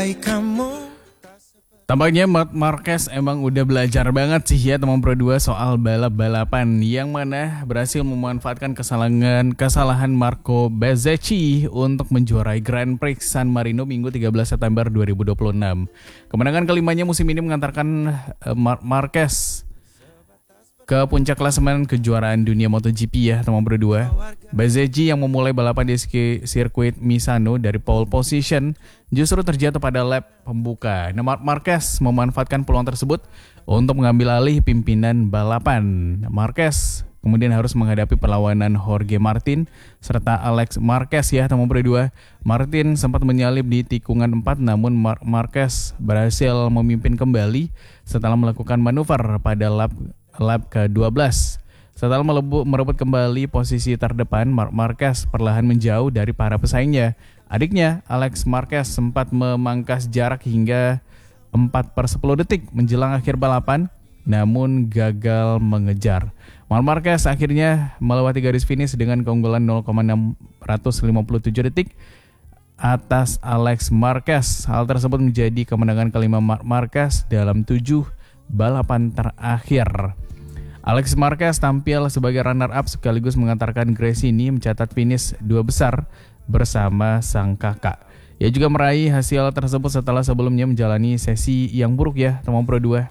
Tampaknya Marc Marquez emang udah belajar banget sih ya teman Pro 2 soal balap-balapan, yang mana berhasil memanfaatkan kesalahan Marco Bezzecchi untuk menjuarai Grand Prix San Marino Minggu 13 September 2026. Kemenangan kelimanya musim ini mengantarkan Marquez ke puncak klasemen kejuaraan dunia MotoGP ya teman Pro 2. Bezzecchi yang memulai balapan di sirkuit Misano dari pole position justru terjatuh pada lap pembuka. Nah, Marquez memanfaatkan peluang tersebut untuk mengambil alih pimpinan balapan. Marquez kemudian harus menghadapi perlawanan Jorge Martin serta Alex Marquez ya teman Pro 2. Martin sempat menyalip di tikungan 4, namun Marquez berhasil memimpin kembali setelah melakukan manuver pada lap ke-12. Setelah merebut kembali posisi terdepan, Marquez perlahan menjauh dari para pesaingnya. Adiknya, Alex Marquez, sempat memangkas jarak hingga 4/10 detik menjelang akhir balapan, namun gagal mengejar. Marquez akhirnya melewati garis finish dengan keunggulan 0,657 detik atas Alex Marquez. Hal tersebut menjadi kemenangan kelima Marquez dalam 7 balapan terakhir. Alex Marquez tampil sebagai runner-up sekaligus mengantarkan Gresini mencatat finish 2 besar bersama sang kakak. Ia juga meraih hasil tersebut setelah sebelumnya menjalani sesi yang buruk ya teman Pro 2.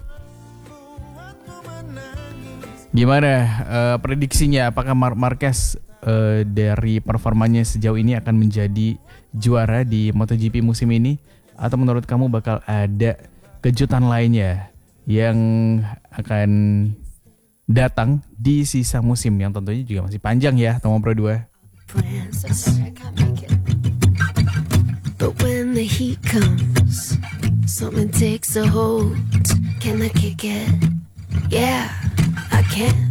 Gimana prediksinya? Apakah Marquez dari performanya sejauh ini akan menjadi juara di MotoGP musim ini? Atau menurut kamu bakal ada kejutan lainnya yang akan datang di sisa musim yang tentunya juga masih panjang ya teman Pro 2. But when the heat comes, something takes a hold. Can I kick it? Yeah, I can.